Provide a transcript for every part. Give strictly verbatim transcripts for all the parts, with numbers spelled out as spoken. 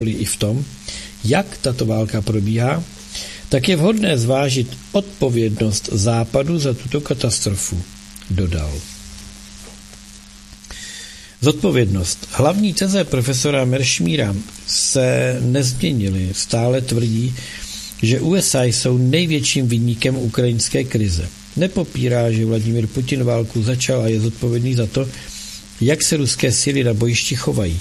i v tom, jak tato válka probíhá, tak je vhodné zvážit odpovědnost Západu za tuto katastrofu, dodal. Zodpovědnost. Hlavní teze profesora Merschmíra se nezměnily. Stále tvrdí, že U S A jsou největším viníkem ukrajinské krize. Nepopírá, že Vladimír Putin válku začal a je zodpovědný za to, jak se ruské síly na bojišti chovají.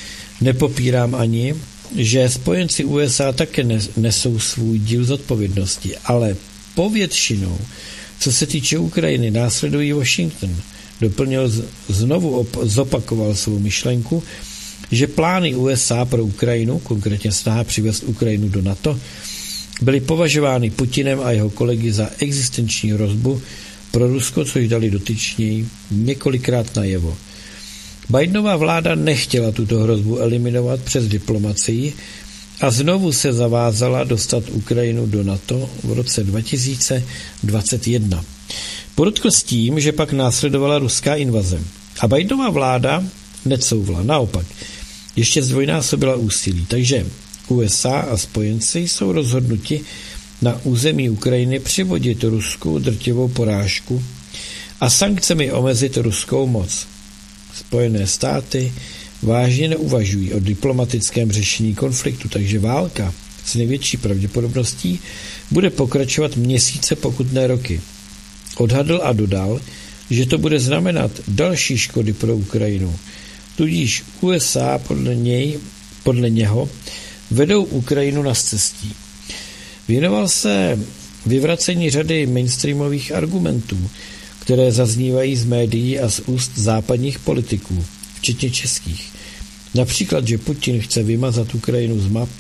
Nepopírám ani, že spojenci U S A také nesou svůj díl zodpovědnosti, ale povětšinou, co se týče Ukrajiny, následují Washington. Doplnil, znovu op- zopakoval svou myšlenku, že plány U S A pro Ukrajinu, konkrétně snaha přivést Ukrajinu do NATO, byly považovány Putinem a jeho kolegy za existenční hrozbu pro Rusko, což dali dotyční několikrát najevo. Bidenová vláda nechtěla tuto hrozbu eliminovat přes diplomacii a znovu se zavázala dostat Ukrajinu do NATO v roce dva tisíce dvacet jedna. Podotkl s tím, že pak následovala ruská invaze. A Bidenová vláda necouvla, naopak. Ještě zdvojnásobila úsilí, takže U S A a spojenci jsou rozhodnuti na území Ukrajiny přivodit Rusku drtivou porážku a sankcemi omezit ruskou moc. Spojené státy vážně neuvažují o diplomatickém řešení konfliktu, takže válka s největší pravděpodobností bude pokračovat měsíce, pokud ne roky. Odhadl a dodal, že to bude znamenat další škody pro Ukrajinu. Tudíž U S A podle něj, podle něho vedou Ukrajinu na scestí. Věnoval se vyvracení řady mainstreamových argumentů, které zaznívají z médií a z úst západních politiků, včetně českých. Například, že Putin chce vymazat Ukrajinu z map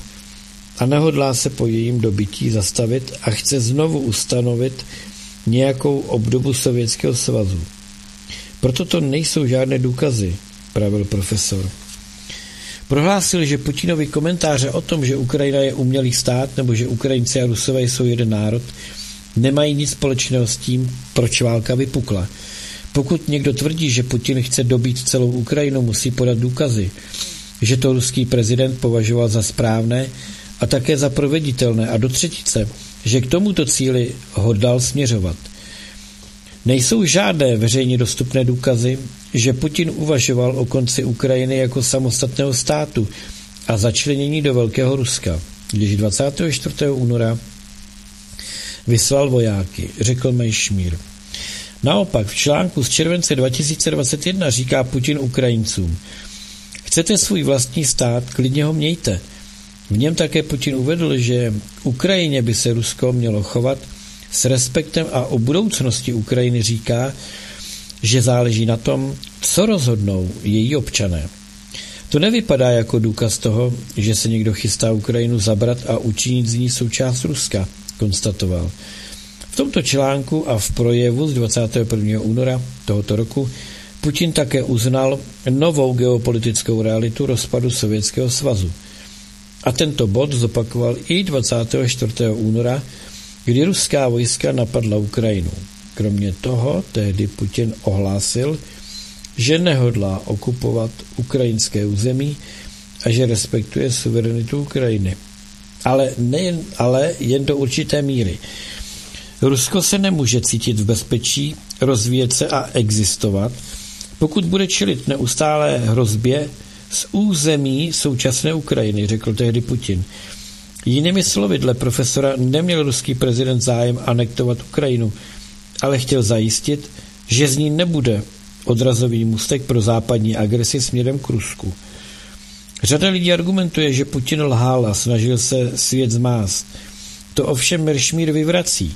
a nehodlá se po jejím dobytí zastavit a chce znovu ustanovit nějakou obdobu Sovětského svazu. Proto to nejsou žádné důkazy, pravil profesor. Prohlásil, že Putinovi komentáře o tom, že Ukrajina je umělý stát nebo že Ukrajinci a Rusové jsou jeden národ, nemají nic společného s tím, proč válka vypukla. Pokud někdo tvrdí, že Putin chce dobít celou Ukrajinu, musí podat důkazy, že to ruský prezident považoval za správné a také za proveditelné a do třetice, že k tomuto cíli hodlal směřovat. Nejsou žádné veřejně dostupné důkazy, že Putin uvažoval o konci Ukrajiny jako samostatného státu a začlenění do Velkého Ruska, když dvacátého čtvrtého února vyslal vojáky, řekl Merschmír. Naopak v článku z července dva tisíce dvacet jedna říká Putin Ukrajincům: chcete svůj vlastní stát, klidně ho mějte. V něm také Putin uvedl, že Ukrajině by se Rusko mělo chovat s respektem a o budoucnosti Ukrajiny říká, že záleží na tom, co rozhodnou její občané. To nevypadá jako důkaz toho, že se někdo chystá Ukrajinu zabrat a učinit z ní součást Ruska, konstatoval. V tomto článku a v projevu z dvacátého prvního února tohoto roku Putin také uznal novou geopolitickou realitu rozpadu Sovětského svazu. A tento bod zopakoval i dvacátého čtvrtého února, kdy ruská vojska napadla Ukrajinu. Kromě toho tehdy Putin ohlásil, že nehodlá okupovat ukrajinské území a že respektuje suverenitu Ukrajiny. Ale, nejen, ale jen do určité míry. Rusko se nemůže cítit v bezpečí, rozvíjet se a existovat, pokud bude čelit neustálé hrozbě z území současné Ukrajiny, řekl tehdy Putin. Jinými slovy, dle profesora neměl ruský prezident zájem anektovat Ukrajinu, ale chtěl zajistit, že z ní nebude odrazový můstek pro západní agresi směrem k Rusku. Řada lidí argumentuje, že Putin lhal a snažil se svět zmást. To ovšem Merschmír vyvrací.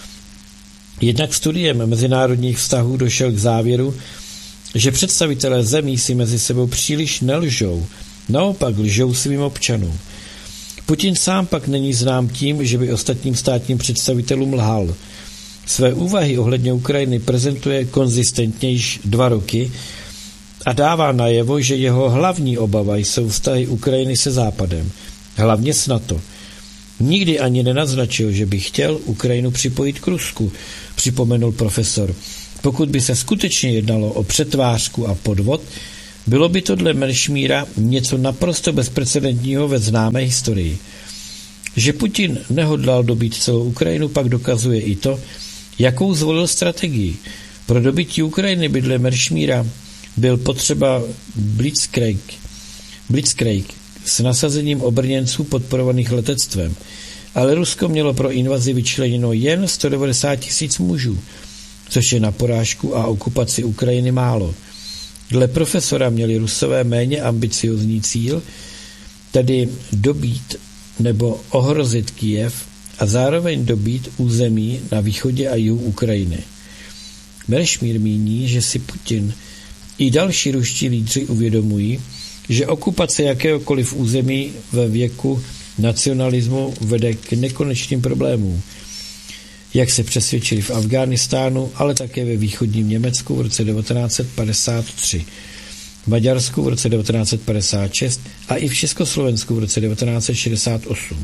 Jednak studiem mezinárodních vztahů došel k závěru, že představitelé zemí si mezi sebou příliš nelžou, naopak lžou svým občanům. Putin sám pak není znám tím, že by ostatním státním představitelům lhal. Své úvahy ohledně Ukrajiny prezentuje konzistentně již dva roky a dává najevo, že jeho hlavní obava jsou vztahy Ukrajiny se Západem, hlavně s NATO. Nikdy ani nenaznačil, že by chtěl Ukrajinu připojit k Rusku, připomenul profesor. Pokud by se skutečně jednalo o přetvářku a podvod, Bylo by to dle Meršmíra něco naprosto bezprecedentního ve známé historii. Že Putin nehodlal dobít celou Ukrajinu, pak dokazuje i to, jakou zvolil strategii. Pro dobytí Ukrajiny by dle Meršmíra byl potřeba Blitzkrieg, Blitzkrieg s nasazením obrněnců podporovaných letectvem, ale Rusko mělo pro invazi vyčleněno jen sto devadesát tisíc mužů, což je na porážku a okupaci Ukrajiny málo. Dle profesora měli Rusové méně ambiciozní cíl, tedy dobít nebo ohrozit Kyjev a zároveň dobít území na východě a jihu Ukrajiny. Meršmír míní, že si Putin i další ruští lídři uvědomují, že okupace jakéhokoliv území ve věku nacionalismu vede k nekonečným problémům, jak se přesvědčili v Afghánistánu, ale také ve východním Německu v roce devatenáct set padesát tři, v Maďarsku v roce devatenáct set padesát šest a i v Československu v roce devatenáct set šedesát osm.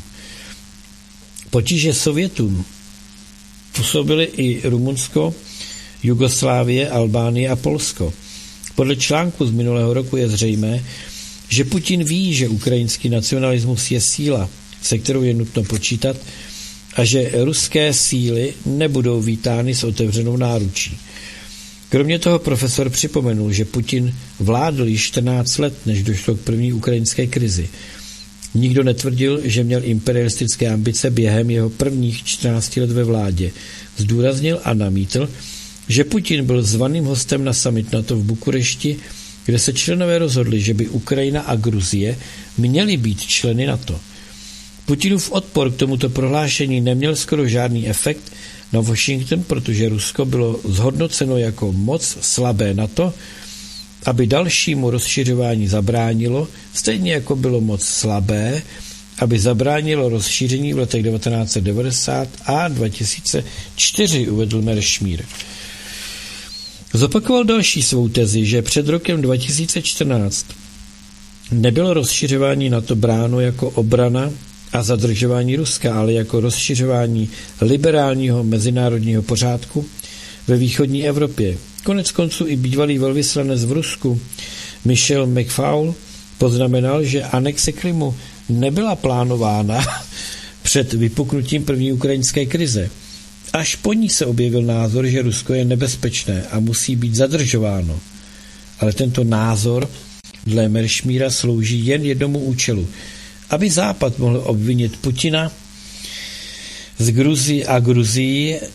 Potíže Sovětům působily i Rumunsko, Jugoslávie, Albánie a Polsko. Podle článku z minulého roku je zřejmé, že Putin ví, že ukrajinský nacionalismus je síla, se kterou je nutno počítat, a že ruské síly nebudou vítány s otevřenou náručí. Kromě toho profesor připomenul, že Putin vládl již čtrnáct let, než došlo k první ukrajinské krizi. Nikdo netvrdil, že měl imperialistické ambice během jeho prvních čtrnácti let ve vládě. Zdůraznil a namítl, že Putin byl zvaným hostem na summit NATO v Bukurešti, kde se členové rozhodli, že by Ukrajina a Gruzie měly být členy NATO. Putinův odpor k tomuto prohlášení neměl skoro žádný efekt na Washington, protože Rusko bylo zhodnoceno jako moc slabé NATO, aby dalšímu rozšiřování zabránilo, stejně jako bylo moc slabé, aby zabránilo rozšíření v letech devatenáct set devadesát a dva tisíce čtyři, uvedl Meršmír. Zopakoval další svou tezi, že před rokem dva tisíce čtrnáct nebylo rozšiřování NATO bráno jako obrana a zadržování Ruska, ale jako rozšiřování liberálního mezinárodního pořádku ve východní Evropě. Konec konců i bývalý velvyslanec v Rusku Michel McFaul poznamenal, že anexe Krymu nebyla plánována před vypuknutím první ukrajinské krize. Až po ní se objevil názor, že Rusko je nebezpečné a musí být zadržováno. Ale tento názor dle Meršmíra slouží jen jednomu účelu, aby Západ mohl obvinit Putina z Gruzii a Gruzii, eh,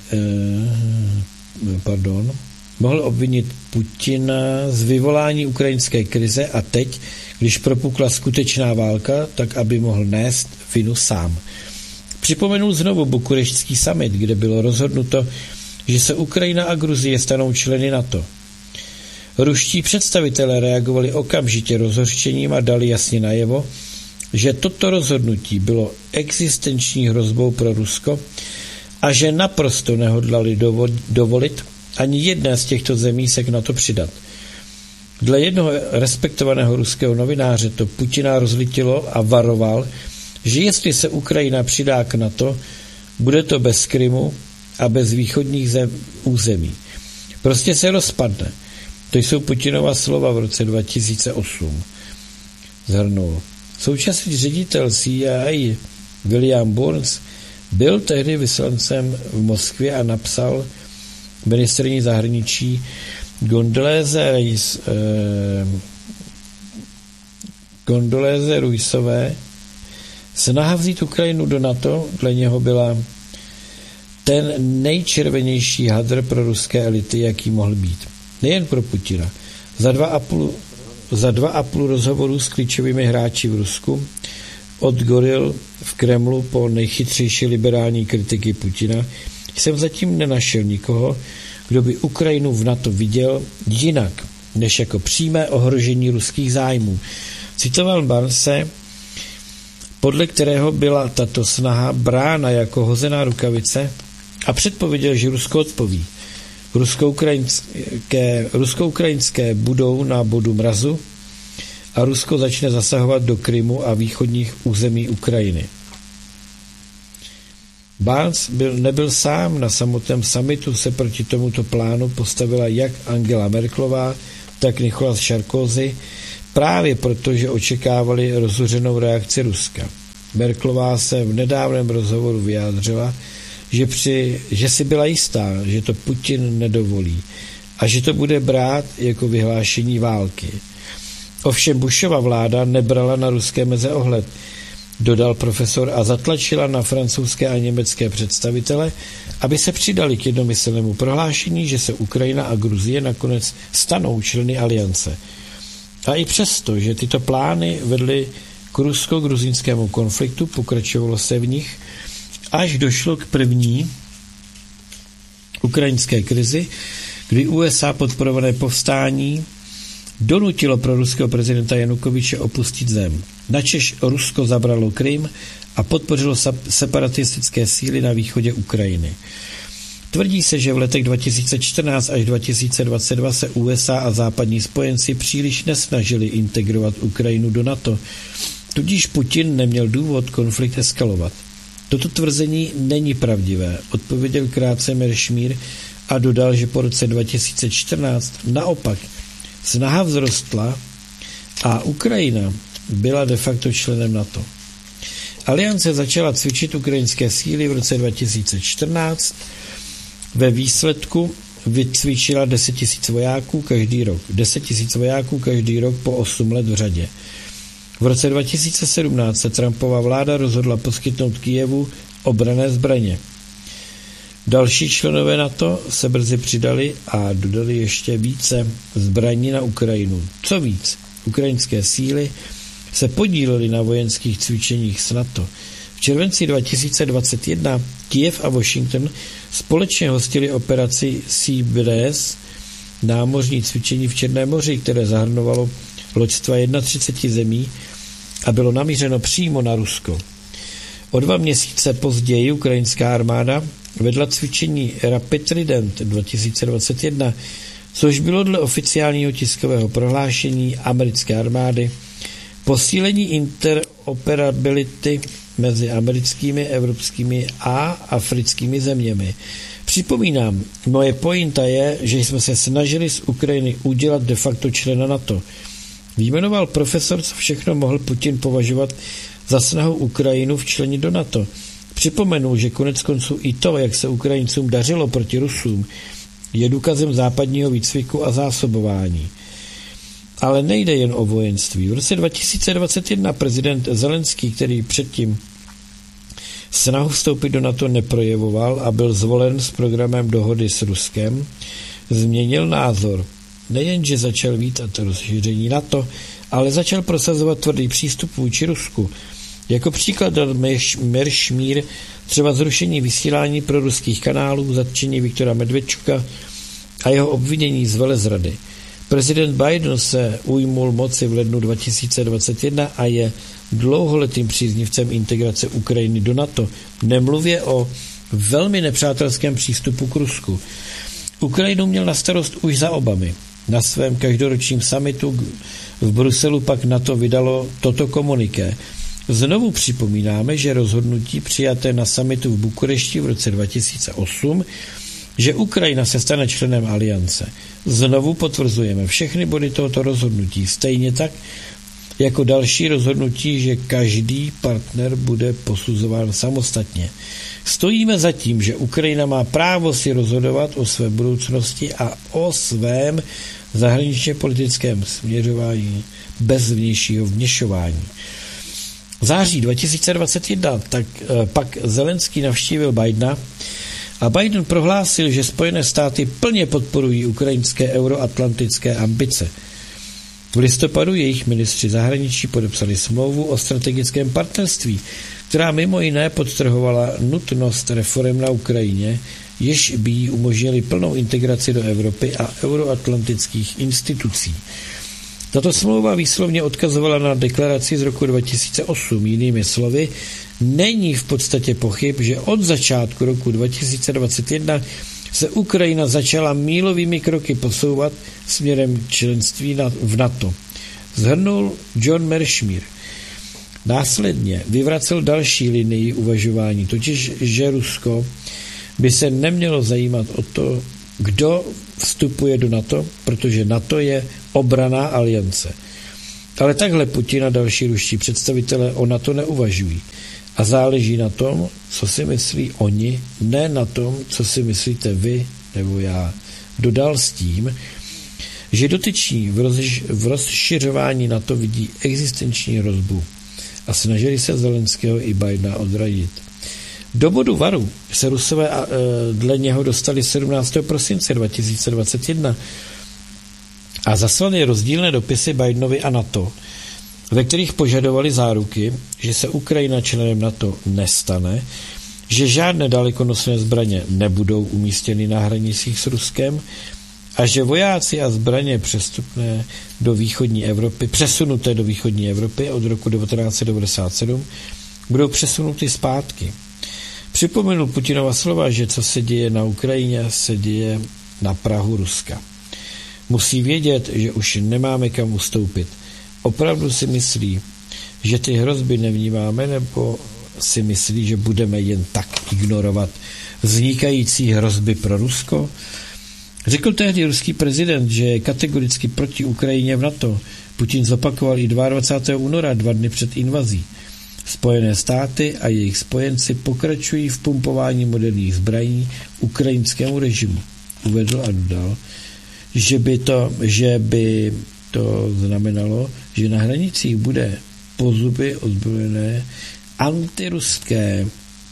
pardon, mohl obvinit Putina z vyvolání ukrajinské krize a teď, když propukla skutečná válka, tak aby mohl nést vinu sám. Připomenul znovu bukureštský summit, kde bylo rozhodnuto, že se Ukrajina a Gruzie stanou členy NATO. Ruští představitelé reagovali okamžitě rozhořčením a dali jasně najevo, že toto rozhodnutí bylo existenční hrozbou pro Rusko a že naprosto nehodlali dovolit ani jedné z těchto zemí se k NATO přidat. Dle jednoho respektovaného ruského novináře to Putina rozlítilo a varoval, že jestli se Ukrajina přidá k NATO, bude to bez Krymu a bez východních zem, území. Prostě se rozpadne. To jsou Putinova slova v roce dva tisíce osm. Zhrnul. Současný ředitel C I A William Burns byl tehdy vyslancem v Moskvě a napsal ministryni zahraničí Condoléze Rice, eh, Condoléze Riceové. Snaha vzít Ukrajinu do NATO dle něho byla ten nejčervenější hadr pro ruské elity, jaký mohl být. Nejen pro Putina. Za dva a půl, za dva a půl rozhovoru s klíčovými hráči v Rusku, od goril v Kremlu po nejchytřejší liberální kritiky Putina, jsem zatím nenašel nikoho, kdo by Ukrajinu v NATO viděl jinak, než jako přímé ohrožení ruských zájmů. Citoval Barnse, podle kterého byla tato snaha brána jako hozená rukavice a předpověděl, že Rusko odpoví. Rusko-ukrajinské, rusko-ukrajinské budou na bodu mrazu a Rusko začne zasahovat do Krymu a východních území Ukrajiny. Barnes byl, nebyl sám, na samotném summitu se proti tomuto plánu postavila jak Angela Merkelová, tak Nicolas Sarkozy, právě proto, že očekávali rozhořenou reakci Ruska. Merkelová se v nedávném rozhovoru vyjádřila, že, při, že si byla jistá, že to Putin nedovolí a že to bude brát jako vyhlášení války. Ovšem Bushova vláda nebrala na ruské meze ohled, dodal profesor, a zatlačila na francouzské a německé představitele, aby se přidali k jednomyslnému prohlášení, že se Ukrajina a Gruzie nakonec stanou členy aliance. A i přesto, že tyto plány vedly k rusko-gruzínskému konfliktu, pokračovalo se v nich, až došlo k první ukrajinské krizi, kdy U S A podporované povstání donutilo pro ruského prezidenta Janukovyče opustit zem. Načež Rusko zabralo Krym a podpořilo separatistické síly na východě Ukrajiny. Tvrdí se, že v letech dva tisíce čtrnáct až dva tisíce dvacet dva se U S A a západní spojenci příliš nesnažili integrovat Ukrajinu do NATO, tudíž Putin neměl důvod konflikt eskalovat. Toto tvrzení není pravdivé, odpověděl krátce Meršmír a dodal, že po roce dva tisíce čtrnáct naopak snaha vzrostla a Ukrajina byla de facto členem NATO. Aliance začala cvičit ukrajinské síly v roce dva tisíce čtrnáct. Ve výsledku vycvičila deset tisíc vojáků každý rok. deset tisíc vojáků každý rok po osm let v řadě. V roce dva tisíce sedmnáct se Trumpova vláda rozhodla poskytnout Kyjevu obranné zbraně. Další členové NATO se brzy přidali a dodali ještě více zbraní na Ukrajinu. Co víc, ukrajinské síly se podílely na vojenských cvičeních s NATO. V červenci dva tisíce dvacet jedna Kyjev a Washington společně hostili operaci Sea Breeze, námořní cvičení v Černém moři, které zahrnovalo loďstva třicet jedna zemí a bylo namířeno přímo na Rusko. O dva měsíce později ukrajinská armáda vedla cvičení Rapid Trident dva tisíce dvacet jedna, což bylo dle oficiálního tiskového prohlášení americké armády posílení interoperability mezi americkými, evropskými a africkými zeměmi. Připomínám, moje pointa je, že jsme se snažili z Ukrajiny udělat de facto člena NATO. Vyjmenoval profesor, co všechno mohl Putin považovat za snahu Ukrajinu včlenit do NATO. Připomenu, že konec konců i to, jak se Ukrajincům dařilo proti Rusům, je důkazem západního výcviku a zásobování. Ale nejde jen o vojenství. V roce dva tisíce dvacet jedna prezident Zelenský, který předtím snahu vstoupit do NATO neprojevoval a byl zvolen s programem dohody s Ruskem, změnil názor. Nejenže začal vítat rozšíření NATO, ale začal prosazovat tvrdý přístup vůči Rusku. Jako příklad dal Meršmír třeba zrušení vysílání pro ruských kanálů, zatčení Viktora Medvedčuka a jeho obvinění z velezrady. Prezident Biden se ujmul moci v lednu dva tisíce dvacet jedna a je dlouholetým příznivcem integrace Ukrajiny do NATO, nemluvě o velmi nepřátelském přístupu k Rusku. Ukrajinu měl na starost už za Obamy. Na svém každoročním summitu v Bruselu pak NATO vydalo toto komuniké. Znovu připomínáme, že rozhodnutí přijaté na summitu v Bukurešti v roce dva tisíce osm, že Ukrajina se stane členem aliance. Znovu potvrzujeme všechny body tohoto rozhodnutí, stejně tak jako další rozhodnutí, že každý partner bude posuzován samostatně. Stojíme za tím, že Ukrajina má právo si rozhodovat o své budoucnosti a o svém zahraničně politickém směřování bez vnějšího vměšování. V září dva tisíce dvacet jedna tak pak Zelenský navštívil Bidena a Biden prohlásil, že Spojené státy plně podporují ukrajinské euroatlantické ambice. V listopadu jejich ministři zahraničí podepsali smlouvu o strategickém partnerství, která mimo jiné podtrhovala nutnost reforem na Ukrajině, jež by jí umožnili plnou integraci do Evropy a euroatlantických institucí. Tato smlouva výslovně odkazovala na deklaraci z roku dva tisíce osm. Jinými slovy, není v podstatě pochyb, že od začátku roku dva tisíce dvacet jedna se Ukrajina začala mílovými kroky posouvat směrem členství v NATO. Zhrnul John Meršmír. Následně vyvracel další linii uvažování, totiž, že Rusko by se nemělo zajímat o to, kdo vstupuje do NATO, protože NATO je obranná aliance. Ale takhle Putin a další ruští představitelé o NATO neuvažují. A záleží na tom, co si myslí oni, ne na tom, co si myslíte vy nebo já. Dodal s tím, že dotyční v, rozš- v rozšiřování NATO vidí existenční hrozbu a snažili se Zelenského i Bidena odradit. Do bodu varu se Rusové a, e, dle něho dostali sedmnáctého prosince dva tisíce dvacet jedna a zaslali rozdílné dopisy Bidenovi a NATO, ve kterých požadovali záruky, že se Ukrajina členem NATO nestane, že žádné dalekonosné zbraně nebudou umístěny na hranicích s Ruskem a že vojáci a zbraně přestupné do východní Evropy, přesunuté do východní Evropy od roku devatenáct set devadesát sedm budou přesunuty zpátky. Připomenul Putinova slova, že co se děje na Ukrajině, se děje na prahu Ruska. Musí vědět, že už nemáme kam ustoupit. Opravdu si myslí, že ty hrozby nevnímáme, nebo si myslí, že budeme jen tak ignorovat vznikající hrozby pro Rusko? Řekl tehdy ruský prezident, že je kategoricky proti Ukrajině v NATO. Putin zopakoval i dvacátého druhého února, dva dny před invazí. Spojené státy a jejich spojenci pokračují v pumpování moderních zbraní ukrajinskému režimu. Uvedl a dodal, že by to, že by to znamenalo, že na hranicích bude po zuby ozbrojené antiruské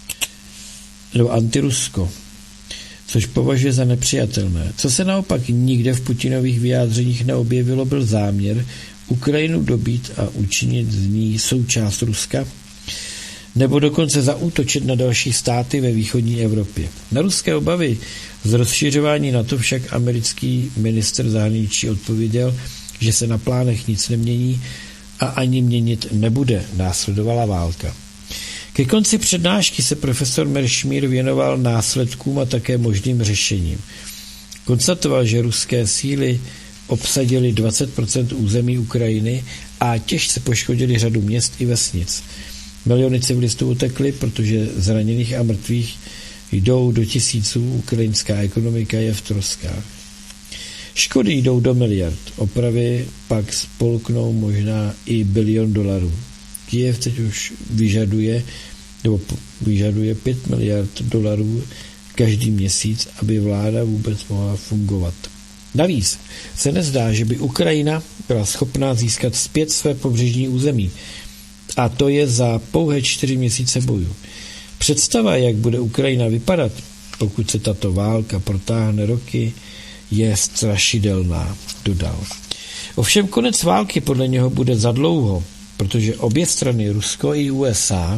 nebo antirusko, což považuje za nepřijatelné. Co se naopak nikde v Putinových vyjádřeních neobjevilo, byl záměr Ukrajinu dobít a učinit z ní součást Ruska, nebo dokonce zaútočit na další státy ve východní Evropě. Na ruské obavy z rozšiřování NATO však americký ministr zahraničí odpověděl, že se na plánech nic nemění a ani měnit nebude. Následovala válka. Ke konci přednášky se profesor Meršmír věnoval následkům a také možným řešením. Konstatoval, že ruské síly obsadili dvacet procent území Ukrajiny a těžce poškodili řadu měst i vesnic. Miliony civilistů utekly, protože zraněných a mrtvých jdou do tisíců, ukrajinská ekonomika je v troskách. Škody jdou do miliard, opravy pak spolknou možná i bilion dolarů. Kyjev teď už vyžaduje, nebo vyžaduje pět miliard dolarů každý měsíc, aby vláda vůbec mohla fungovat. Navíc se nezdá, že by Ukrajina byla schopná získat zpět své pobřežní území. A to je za pouhé čtyři měsíce bojů. Představa, jak bude Ukrajina vypadat, pokud se tato válka protáhne roky, je strašidelná, dodal. Ovšem konec války podle něho bude za dlouho, protože obě strany, Rusko i U S A,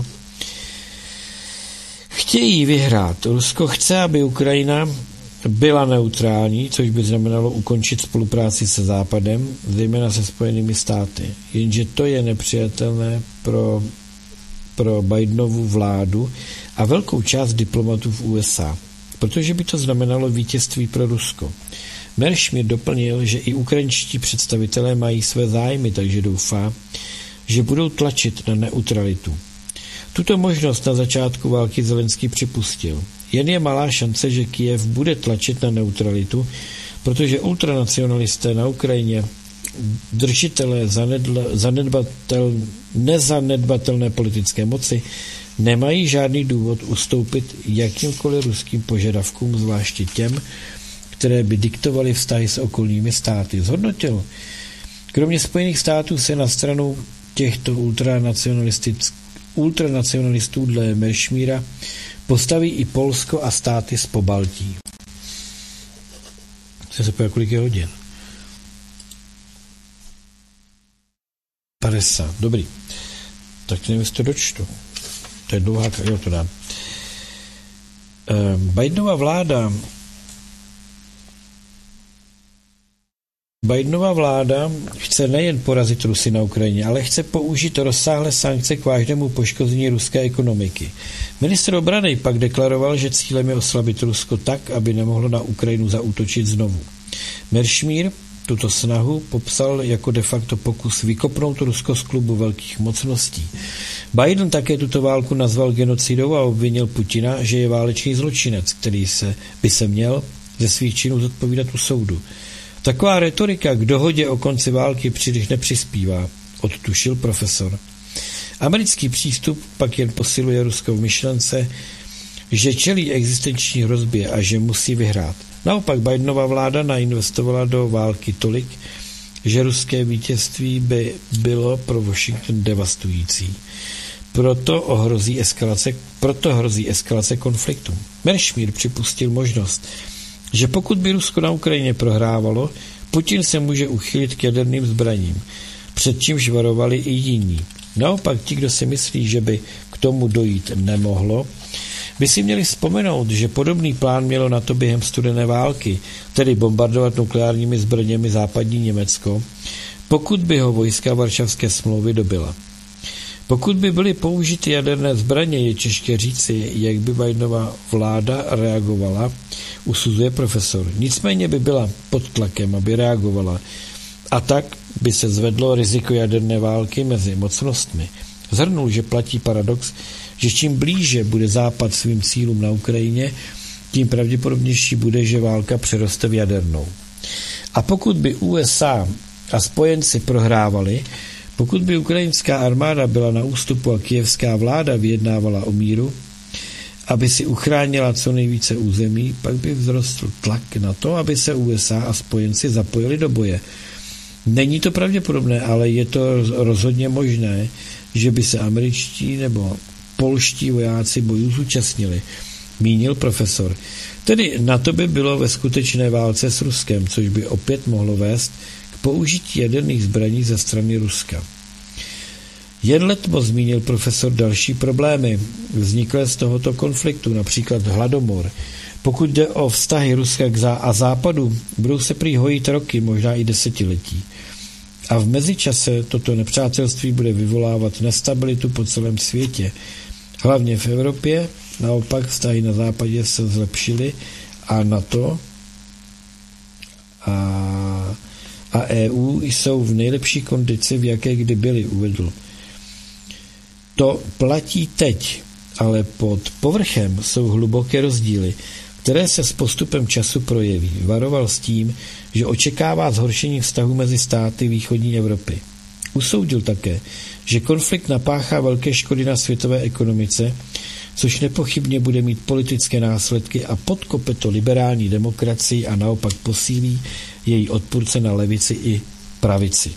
chtějí vyhrát. Rusko chce, aby Ukrajina byla neutrální, což by znamenalo ukončit spolupráci se Západem, zejména se Spojenými státy. Jenže to je nepřijatelné pro, pro Bidenovu vládu a velkou část diplomatů v U S A, protože by to znamenalo vítězství pro Rusko. Meršmír doplnil, že i ukrajinští představitelé mají své zájmy, takže doufá, že budou tlačit na neutralitu. Tuto možnost na začátku války Zelenský připustil. Jen je malá šance, že Kyjev bude tlačit na neutralitu, protože ultranacionalisté na Ukrajině, držitelé zanedbatel, nezanedbatelné politické moci, nemají žádný důvod ustoupit jakýmkoliv ruským požadavkům, zvláště těm, které by diktovaly vztahy s okolními státy. Zhodnotil. Kromě Spojených států se na stranu těchto ultranacionalistů dle Meršmíra postaví i Polsko a státy z Pobaltí. Chce se pojít, kolik je hodin? padesát, dobrý. Tak nevím, jestli to dočtu. To je dlouhá, jo, to dám. Bidenova vláda Bidenova vláda chce nejen porazit Rusy na Ukrajině, ale chce použít rozsáhlé sankce k vážnému poškození ruské ekonomiky. Ministr obrany pak deklaroval, že cílem je oslabit Rusko tak, aby nemohlo na Ukrajinu zaútočit znovu. Meršmír tuto snahu popsal jako de facto pokus vykopnout Rusko z klubu velkých mocností. Biden také tuto válku nazval genocidou a obvinil Putina, že je válečný zločinec, který se, by se měl ze svých činů zodpovídat u soudu. Taková retorika k dohodě o konci války příliš nepřispívá, odtušil profesor. Americký přístup pak jen posiluje Rusko v myšlence, že čelí existenční hrozbě a že musí vyhrát. Naopak Bidenova vláda nainvestovala do války tolik, že ruské vítězství by bylo pro Washington devastující. Proto hrozí eskalace, proto hrozí eskalace konfliktu. Merschmír připustil možnost, že pokud by Rusko na Ukrajině prohrávalo, Putin se může uchylit k jaderným zbraním, před čímž varovali i jiní. Naopak ti, kdo si myslí, že by k tomu dojít nemohlo, by si měli vzpomenout, že podobný plán mělo NATO během studené války, tedy bombardovat nukleárními zbraněmi západní Německo, pokud by ho vojska Varšavské smlouvy dobyla. Pokud by byly použity jaderné zbraně, je těžké říci, jak by Bidenova vláda reagovala, usuzuje profesor. Nicméně by byla pod tlakem, aby reagovala. A tak by se zvedlo riziko jaderné války mezi mocnostmi. Zhrnul, že platí paradox, že čím blíže bude Západ svým cílům na Ukrajině, tím pravděpodobnější bude, že válka přeroste v jadernou. A pokud by U S A a spojenci prohrávali, pokud by ukrajinská armáda byla na ústupu a kyjevská vláda vyjednávala o míru, aby si uchránila co nejvíce území, pak by vzrostl tlak na to, aby se U S A a spojenci zapojili do boje. Není to pravděpodobné, ale je to rozhodně možné, že by se američtí nebo polští vojáci bojů zúčastnili, mínil profesor. Tedy NATO by bylo ve skutečné válce s Ruskem, což by opět mohlo vést k použití jaderných zbraní ze strany Ruska. Jen letmo zmínil profesor další problémy vzniklé z tohoto konfliktu, například hladomor. Pokud jde o vztahy Ruska a Západu, budou se prý hojit roky, možná i desetiletí. A v mezičase toto nepřátelství bude vyvolávat nestabilitu po celém světě. Hlavně v Evropě, naopak vztahy na západě se zlepšily a NATO a, a E U jsou v nejlepší kondici, v jaké kdy byly, uvedl. To platí teď, ale pod povrchem jsou hluboké rozdíly, které se s postupem času projeví. Varoval s tím, že očekává zhoršení vztahu mezi státy východní Evropy. Usoudil také, že konflikt napáchá velké škody na světové ekonomice, což nepochybně bude mít politické následky a podkope to liberální demokracii a naopak posílí její odpůrce na levici i pravici.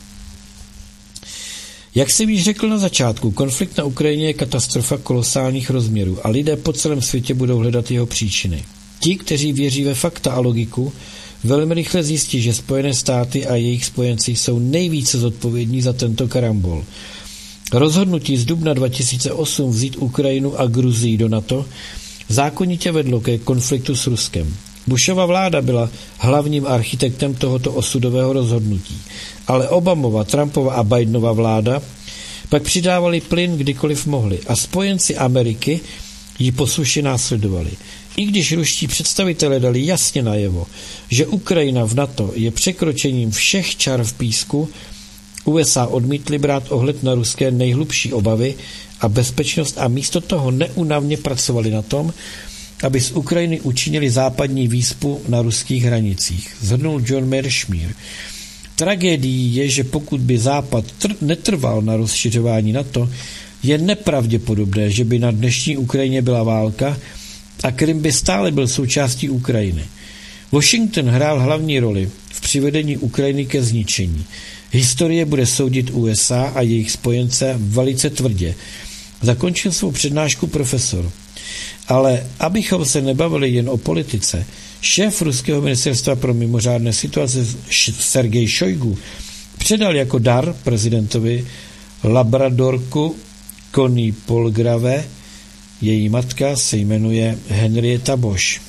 Jak jsem již řekl na začátku, konflikt na Ukrajině je katastrofa kolosálních rozměrů a lidé po celém světě budou hledat jeho příčiny. Ti, kteří věří ve fakta a logiku, velmi rychle zjistí, že Spojené státy a jejich spojenci jsou nejvíce zodpovědní za tento karambol. Rozhodnutí z dubna dva tisíce osm vzít Ukrajinu a Gruzii do NATO zákonitě vedlo ke konfliktu s Ruskem. Bushova vláda byla hlavním architektem tohoto osudového rozhodnutí, ale Obamova, Trumpova a Bidenova vláda pak přidávali plyn kdykoliv mohli a spojenci Ameriky ji poslušně následovali. I když ruští představitelé dali jasně najevo, že Ukrajina v NATO je překročením všech čar v písku, U S A odmítli brát ohled na ruské nejhlubší obavy a bezpečnost a místo toho neúnavně pracovali na tom, aby z Ukrajiny učinili západní výspu na ruských hranicích. Zhrnul John Merschmír. Tragédií je, že pokud by Západ tr- netrval na rozšiřování NATO, je nepravděpodobné, že by na dnešní Ukrajině byla válka a Krym by stále byl součástí Ukrajiny. Washington hrál hlavní roli v přivedení Ukrajiny ke zničení. Historie bude soudit U S A a jejich spojence velice tvrdě. Zakončil svou přednášku profesor. Ale abychom se nebavili jen o politice, šéf ruského ministerstva pro mimořádné situace Sergej Šojgu předal jako dar prezidentovi labradorku Connie Polgrave. Její matka se jmenuje Henrietta Bosch.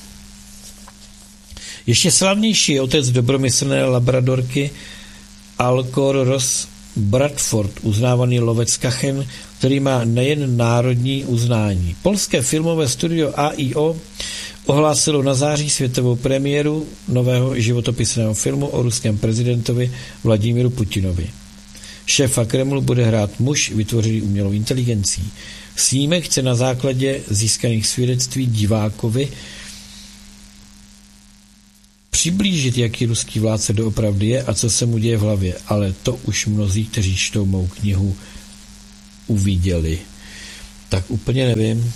Ještě slavnější je otec dobromyslné labradorky Alcor Ross Bradford, uznávaný lovec kachen, který má nejen národní uznání. Polské filmové studio A I O ohlásilo na září světovou premiéru nového životopisného filmu o ruském prezidentovi Vladimíru Putinovi. Šéfa Kremlu bude hrát muž vytvořený umělou inteligencí. Snímek chce na základě získaných svědectví divákovi přiblížit, jaký ruský vládce doopravdy je a co se mu děje v hlavě, ale to už mnozí, kteří čtou mou knihu, uviděli. Tak úplně nevím.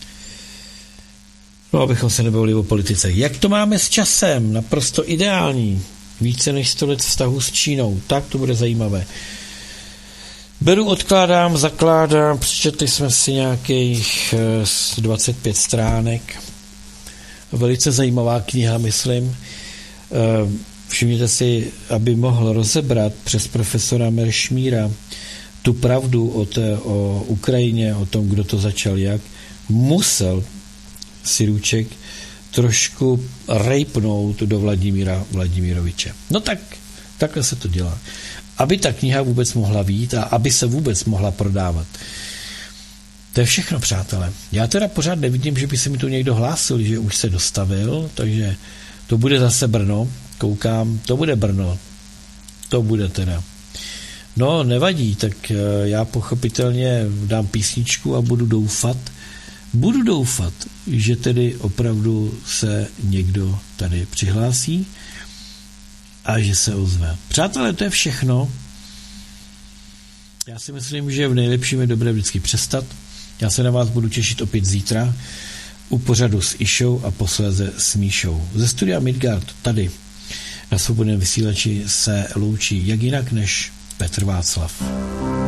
No, abychom se nebavili o politice. Jak to máme s časem? Naprosto ideální. Více než sto let vztahu s Čínou. Tak to bude zajímavé. Beru, odkládám, zakládám. Přečetli jsme si nějakých dvacet pět stránek. Velice zajímavá kniha, myslím. Všimněte si, aby mohl rozebrat přes profesora Meršmíra tu pravdu o, té, o Ukrajině, o tom, kdo to začal jak, musel Sirůček trošku rejpnout do Vladimíra Vladimiroviče. No tak, takhle se to dělá. Aby ta kniha vůbec mohla vyjít a aby se vůbec mohla prodávat. To je všechno, přátelé. Já teda pořád nevidím, že by se mi tu někdo hlásil, že už se dostavil, takže to bude zase Brno. Koukám, to bude Brno. To bude teda. No, nevadí, tak já pochopitelně dám písničku a budu doufat, budu doufat, že tedy opravdu se někdo tady přihlásí a že se ozve. Přátelé, to je všechno. Já si myslím, že v nejlepším je dobré vždycky přestat. Já se na vás budu těšit opět zítra u pořadu s Išou a posléze s Míšou. Ze studia Midgard tady na Svobodném vysílači se loučí jak jinak než Petr Václav.